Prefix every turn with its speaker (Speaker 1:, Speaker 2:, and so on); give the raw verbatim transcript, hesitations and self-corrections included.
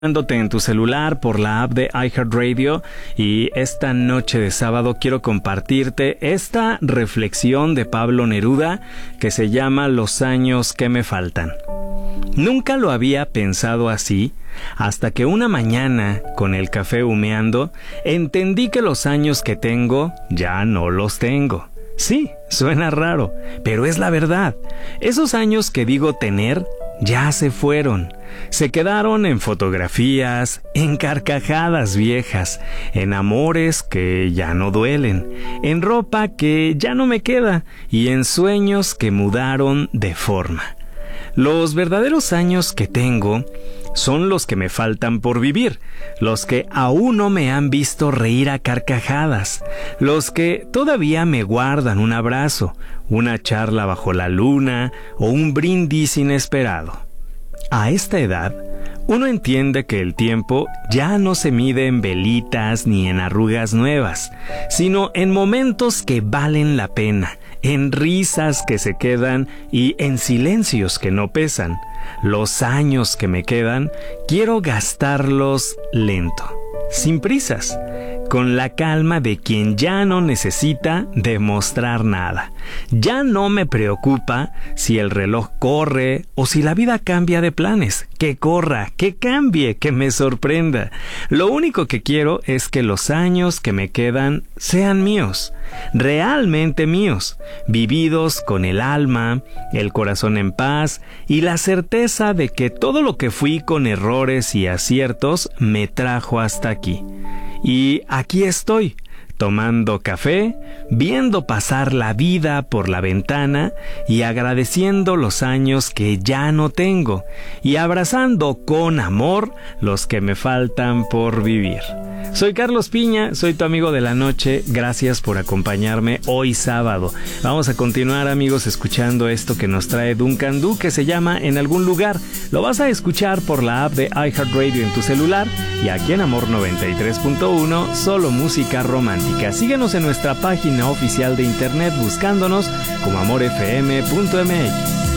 Speaker 1: En tu celular por la app de iHeartRadio, y esta noche de sábado quiero compartirte esta reflexión de Pablo Neruda que se llama Los años que me faltan. Nunca lo había pensado así hasta que una mañana, con el café humeando, entendí que los años que tengo ya no los tengo. Sí, suena raro, pero es la verdad. Esos años que digo tener ya se fueron. Se quedaron en fotografías, en carcajadas viejas, en amores que ya no duelen, en ropa que ya no me queda y en sueños que mudaron de forma. Los verdaderos años que tengo son los que me faltan por vivir, los que aún no me han visto reír a carcajadas, los que todavía me guardan un abrazo, una charla bajo la luna o un brindis inesperado. A esta edad, uno entiende que el tiempo ya no se mide en velitas ni en arrugas nuevas, sino en momentos que valen la pena, en risas que se quedan y en silencios que no pesan. Los años que me quedan, quiero gastarlos lento, sin prisas, con la calma de quien ya no necesita demostrar nada. Ya no me preocupa si el reloj corre o si la vida cambia de planes. Que corra, que cambie, que me sorprenda. Lo único que quiero es que los años que me quedan sean míos, realmente míos, vividos con el alma, el corazón en paz y la certeza de que todo lo que fui con errores y aciertos me trajo hasta aquí. Y aquí estoy, tomando café, viendo pasar la vida por la ventana y agradeciendo los años que ya no tengo y abrazando con amor los que me faltan por vivir. Soy Carlos Piña, soy tu amigo de la noche, gracias por acompañarme hoy sábado. Vamos a continuar, amigos, escuchando esto que nos trae Duncan Du, que se llama En algún lugar. Lo vas a escuchar por la app de iHeartRadio en tu celular y aquí en Amor noventa y tres punto uno, solo música romántica. Síguenos en nuestra página oficial de internet buscándonos como amor f m punto m x.